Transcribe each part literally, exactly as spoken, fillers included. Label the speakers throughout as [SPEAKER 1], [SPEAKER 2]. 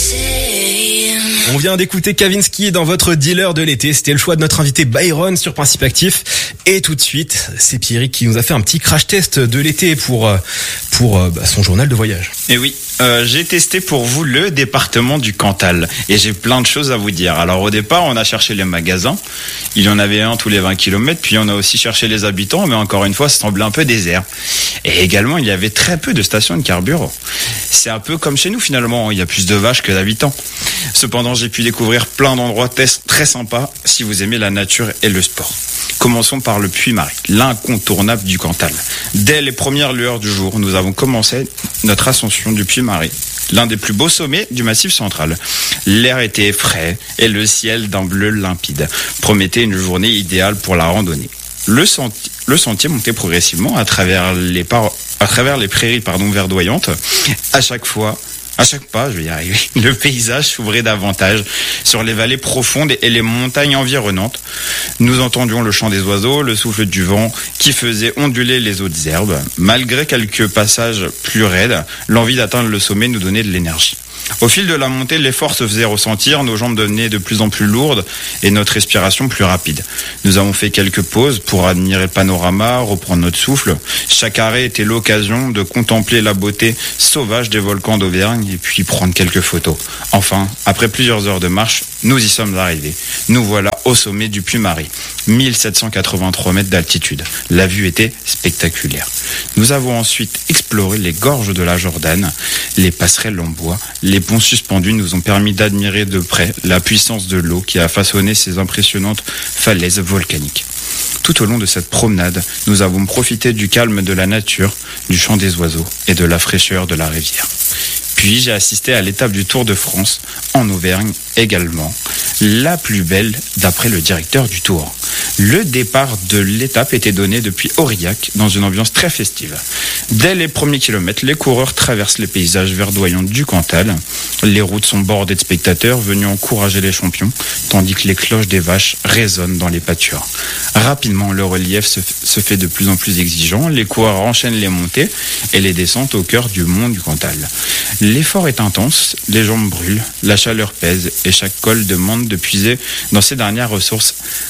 [SPEAKER 1] On vient d'écouter Kavinsky dans votre dealer de l'été. C'était le choix de notre invité Byron sur Principe Actif. Et tout de suite, c'est Pierrick qui nous a fait un petit crash test de l'été pour, pour bah, son journal de voyage.
[SPEAKER 2] Et oui, euh, j'ai testé pour vous le département du Cantal. Et j'ai plein de choses à vous dire. Alors au départ, on a cherché les magasins. Il y en avait un tous les vingt kilomètres. Puis on a aussi cherché les habitants. Mais encore une fois, ça semblait un peu désert. Et également, il y avait très peu de stations de carburant. C'est un peu comme chez nous finalement. Il y a plus de vaches que d'habitants. Cependant, j'ai pu découvrir plein d'endroits très sympas si vous aimez la nature et le sport. Commençons par le Puy-Marie, l'incontournable du Cantal. Dès les premières lueurs du jour, nous avons commencé notre ascension du Puy-Marie, l'un des plus beaux sommets du Massif central. L'air était frais et le ciel d'un bleu limpide promettait une journée idéale pour la randonnée. Le sentier, le sentier montait progressivement à travers les, par, à travers les prairies pardon, verdoyantes. À chaque fois, À chaque pas, je vais y arriver, le paysage s'ouvrait davantage sur les vallées profondes et les montagnes environnantes. Nous entendions le chant des oiseaux, le souffle du vent qui faisait onduler les hautes herbes. Malgré quelques passages plus raides, l'envie d'atteindre le sommet nous donnait de l'énergie. Au fil de la montée, l'effort se faisait ressentir, nos jambes devenaient de plus en plus lourdes et notre respiration plus rapide. Nous avons fait quelques pauses pour admirer le panorama, reprendre notre souffle. Chaque arrêt était l'occasion de contempler la beauté sauvage des volcans d'Auvergne et puis prendre quelques photos. Enfin, après plusieurs heures de marche, nous y sommes arrivés. Nous voilà au sommet du Puy-Marie, mille sept cent quatre-vingt-trois mètres d'altitude. La vue était spectaculaire. Nous avons ensuite exploré les gorges de la Jordanne, les passerelles en bois, les ponts suspendus nous ont permis d'admirer de près la puissance de l'eau qui a façonné ces impressionnantes falaises volcaniques. Tout au long de cette promenade, nous avons profité du calme de la nature, du chant des oiseaux et de la fraîcheur de la rivière. Puis j'ai assisté à l'étape du Tour de France, en Auvergne également, la plus belle d'après le directeur du Tour. Le départ de l'étape était donné depuis Aurillac, dans une ambiance très festive. Dès les premiers kilomètres, les coureurs traversent les paysages verdoyants du Cantal. Les routes sont bordées de spectateurs venus encourager les champions, tandis que les cloches des vaches résonnent dans les pâtures. Rapidement, le relief se, se fait de plus en plus exigeant. Les coureurs enchaînent les montées et les descentes au cœur du mont du Cantal. L'effort est intense, les jambes brûlent, la chaleur pèse et chaque col demande de puiser dans ses dernières ressources.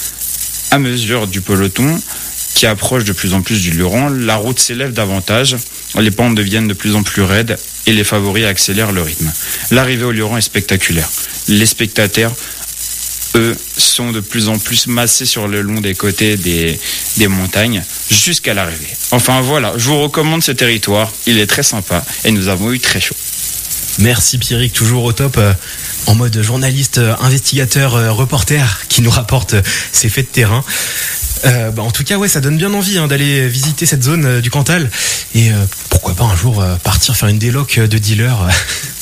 [SPEAKER 2] À mesure du peloton qui approche de plus en plus du Luron, la route s'élève davantage, les pentes deviennent de plus en plus raides et les favoris accélèrent le rythme. L'arrivée au Luron est spectaculaire. Les spectateurs, eux, sont de plus en plus massés sur le long des côtés des, des montagnes jusqu'à l'arrivée. Enfin voilà, je vous recommande ce territoire, il est très sympa et nous avons eu très chaud.
[SPEAKER 1] Merci Pierrick, toujours au top, euh, en mode journaliste, euh, investigateur, euh, reporter qui nous rapporte euh, ses faits de terrain. Euh, bah en tout cas, ouais, ça donne bien envie hein, d'aller visiter cette zone euh, du Cantal et euh, pourquoi pas un jour euh, partir faire une déloc de dealer euh,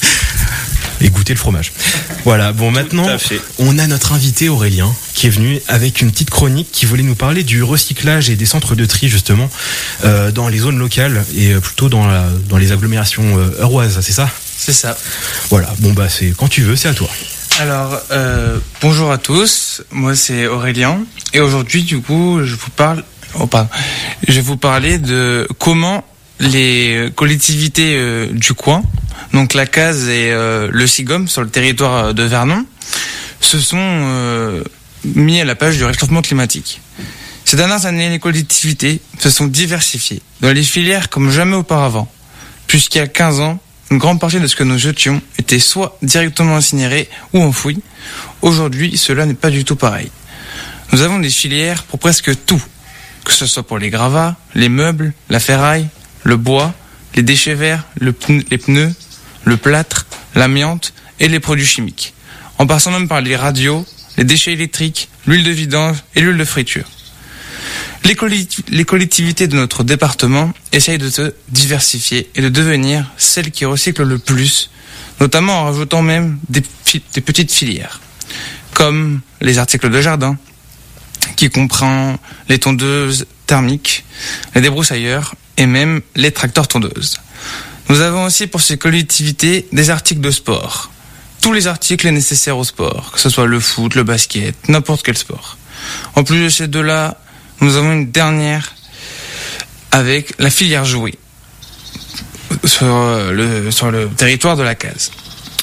[SPEAKER 1] et goûter le fromage. Voilà, bon maintenant, on a notre invité Aurélien qui est venu avec une petite chronique qui voulait nous parler du recyclage et des centres de tri justement euh, dans les zones locales et euh, plutôt dans, la, dans les agglomérations euh, euroises, c'est ça ?
[SPEAKER 3] C'est ça.
[SPEAKER 1] Voilà, bon bah c'est quand tu veux, c'est à toi.
[SPEAKER 3] Alors, euh, bonjour à tous, moi c'est Aurélien, et aujourd'hui du coup je vous parle, oh pardon, je vais vous parler de comment les collectivités euh, du coin, donc la Case et euh, le Sigom sur le territoire de Vernon, se sont euh, mis à la page du réchauffement climatique. Ces dernières années, les collectivités se sont diversifiées dans les filières comme jamais auparavant, puisqu'il y a quinze ans, une grande partie de ce que nous jetions était soit directement incinéré ou enfoui. Aujourd'hui, cela n'est pas du tout pareil. Nous avons des filières pour presque tout, que ce soit pour les gravats, les meubles, la ferraille, le bois, les déchets verts, le pne- les pneus, le plâtre, l'amiante et les produits chimiques. En passant même par les radios, les déchets électriques, l'huile de vidange et l'huile de friture. Les, collecti- les collectivités de notre département essayent de se diversifier et de devenir celles qui recyclent le plus, notamment en rajoutant même des, fi- des petites filières, comme les articles de jardin, qui comprend les tondeuses thermiques, les débroussailleurs et même les tracteurs tondeuses. Nous avons aussi pour ces collectivités des articles de sport, tous les articles nécessaires au sport, que ce soit le foot, le basket, n'importe quel sport. En plus de ces deux-là, nous avons une dernière avec la filière jouets sur le, sur le territoire de la Case.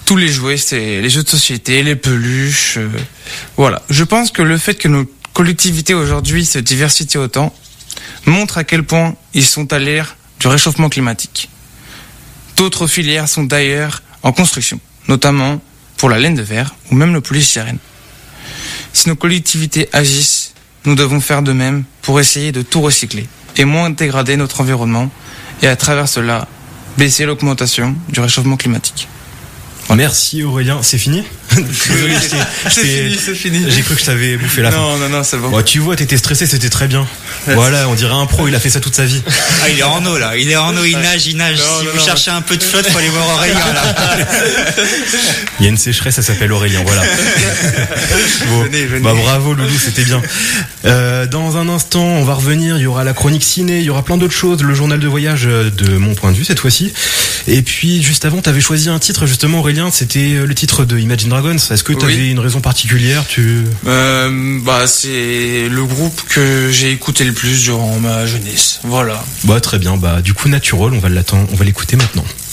[SPEAKER 3] tous les jouets, c'est les jeux de société, les peluches, euh, voilà. Je pense que le fait que nos collectivités aujourd'hui se diversifient autant montre à quel point ils sont à l'ère du réchauffement climatique. D'autres filières sont d'ailleurs en construction, notamment pour la laine de verre ou même le polystyrène. Si nos collectivités agissent, nous devons faire de même pour essayer de tout recycler et moins dégrader notre environnement et à travers cela baisser l'augmentation du réchauffement climatique.
[SPEAKER 1] Merci Aurélien, c'est fini? Désolé, je t'ai- je
[SPEAKER 3] C'est
[SPEAKER 1] t'ai-
[SPEAKER 3] fini, c'est fini.
[SPEAKER 1] j'ai cru que je t'avais bouffé la fin.
[SPEAKER 3] Non, non, non, c'est bon.
[SPEAKER 1] Bon, tu vois, t'étais stressé, c'était très bien. Voilà, on dirait un pro, il a fait ça toute sa vie.
[SPEAKER 4] Ah, il est en eau là, il est en eau, il nage, il nage.
[SPEAKER 3] Non,
[SPEAKER 4] si
[SPEAKER 3] non,
[SPEAKER 4] vous
[SPEAKER 3] non.
[SPEAKER 4] cherchez un peu de flotte, faut aller voir Aurélien là.
[SPEAKER 1] Il y a une sécheresse, ça s'appelle Aurélien, voilà. Bon,
[SPEAKER 3] Venez, venez.
[SPEAKER 1] bah bravo Loulou, c'était bien. Euh, dans un instant, on va revenir, il y aura la chronique ciné, il y aura plein d'autres choses, le journal de voyage de mon point de vue cette fois-ci. Et puis juste avant, t'avais choisi un titre justement Aurélien, c'était le titre de Imagine Dragons. Est-ce que t'avais
[SPEAKER 3] Oui.
[SPEAKER 1] une raison particulière? Tu
[SPEAKER 3] Euh, bah, c'est le groupe que j'ai écouté le plus durant ma jeunesse. Voilà.
[SPEAKER 1] Bah très bien, bah du coup Natural, on va l'attendre, on va l'écouter maintenant.